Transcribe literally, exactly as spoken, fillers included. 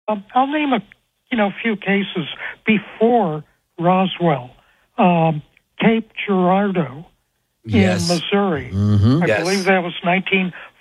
Um, I'll name a you know few cases before Roswell. Um, Cape Girardeau Yes. in Missouri. Mhm. I Yes. believe that was nineteen